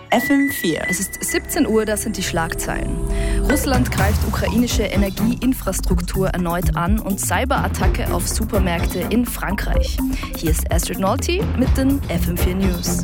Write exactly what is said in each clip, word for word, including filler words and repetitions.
F M vier. Es ist siebzehn Uhr, das sind die Schlagzeilen. Russland greift ukrainische Energieinfrastruktur erneut an und Cyberattacke auf Supermärkte in Frankreich. Hier ist Astrid Nolte mit den F M vier News.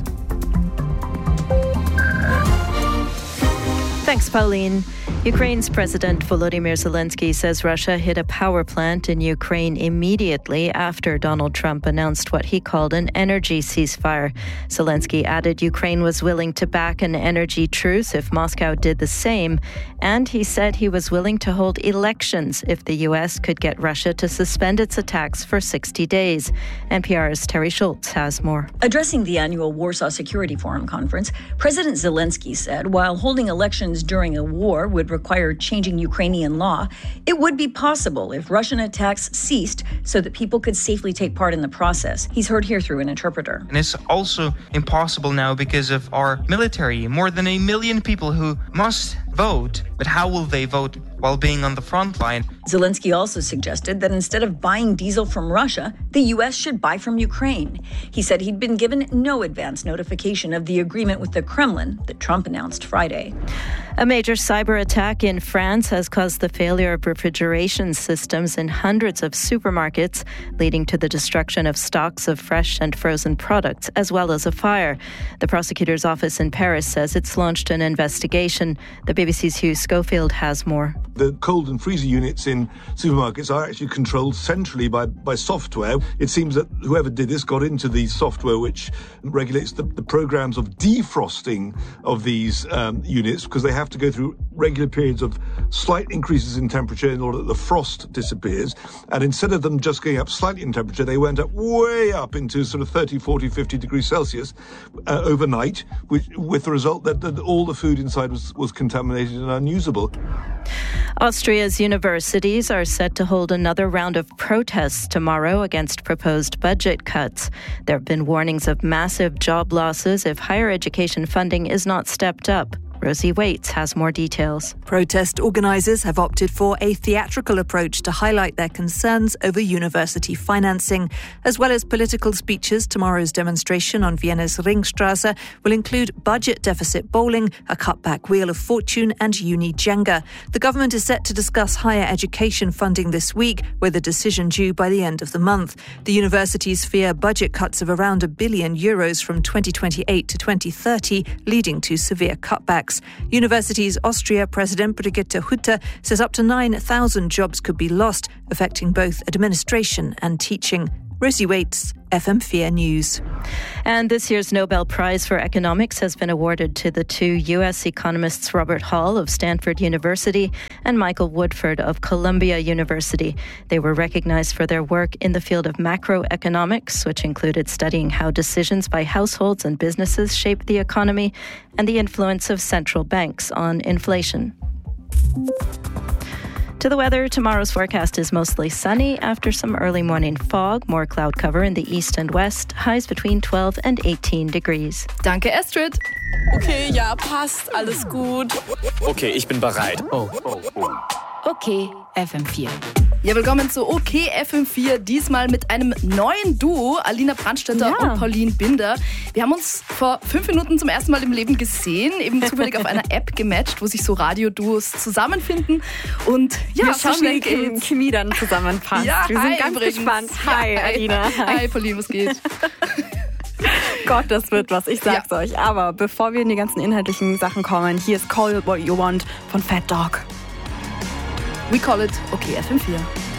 Thanks, Pauline. Ukraine's President Volodymyr Zelensky says Russia hit a power plant in Ukraine immediately after Donald Trump announced what he called an energy ceasefire. Zelensky added Ukraine was willing to back an energy truce if Moscow did the same, and he said he was willing to hold elections if the U S could get Russia to suspend its attacks for sixty days. N P R's Terry Schultz has more. Addressing the annual Warsaw Security Forum conference, President Zelensky said while holding elections during a war would require changing Ukrainian law, it would be possible if Russian attacks ceased so that people could safely take part in the process. He's heard here through an interpreter. And it's also impossible now because of our military, more than a million people who must vote. But how will they vote while being on the front line? Zelensky also suggested that instead of buying diesel from Russia, the U S should buy from Ukraine. He said he'd been given no advance notification of the agreement with the Kremlin that Trump announced Friday. A major cyber attack in France has caused the failure of refrigeration systems in hundreds of supermarkets, leading to the destruction of stocks of fresh and frozen products, as well as a fire. The prosecutor's office in Paris says it's launched an investigation. The B B C's Hugh Schofield has more. The cold and freezer units in supermarkets are actually controlled centrally by, by software. It seems that whoever did this got into the software which regulates the, the programs of defrosting of these um, units, because they have to go through regular periods of slight increases in temperature in order that the frost disappears. And instead of them just going up slightly in temperature, they went up way up into sort of thirty, forty, fifty degrees Celsius uh, overnight, which, with the result that, that all the food inside was, was contaminated and unusable. Austria's universities are set to hold another round of protests tomorrow against proposed budget cuts. There have been warnings of massive job losses if higher education funding is not stepped up. Rosie Waits has more details. Protest organisers have opted for a theatrical approach to highlight their concerns over university financing. As well as political speeches, tomorrow's demonstration on Vienna's Ringstrasse will include budget deficit bowling, a cutback wheel of fortune and uni Jenga. The government is set to discuss higher education funding this week, with a decision due by the end of the month. The universities fear budget cuts of around a billion euros from twenty twenty-eight to twenty thirty, leading to severe cutbacks. Universities Austria President Brigitte Hutter says up to nine thousand jobs could be lost, affecting both administration and teaching. Rosie Waits, F M four News. And this year's Nobel Prize for Economics has been awarded to the two U S economists Robert Hall of Stanford University and Michael Woodford of Columbia University. They were recognized for their work in the field of macroeconomics, which included studying how decisions by households and businesses shape the economy and the influence of central banks on inflation. To the weather, tomorrow's forecast is mostly sunny after some early morning fog, more cloud cover in the east and west, highs between twelve and eighteen degrees. Danke, Astrid. Okay, ja, passt, alles gut. Okay, ich bin bereit. Oh, oh, oh. Okay, F M vier. Ja, willkommen zu OK F M vier, diesmal mit einem neuen Duo, Alina Brandstätter ja. und Pauline Binder. Wir haben uns vor fünf Minuten zum ersten Mal im Leben gesehen, eben zufällig auf einer App gematcht, wo sich so Radioduos zusammenfinden. Und ja, wir schauen, so schnell wie die Chemie dann zusammenpasst. Ja, wir sind hi, ganz übrigens. gespannt. Hi, ja, hi. Alina. Hi. hi, Pauline, was geht? Gott, das wird was, ich sag's ja. euch. Aber bevor wir in die ganzen inhaltlichen Sachen kommen, hier ist Call What You Want von Fat Dog. We call it OK F M vier.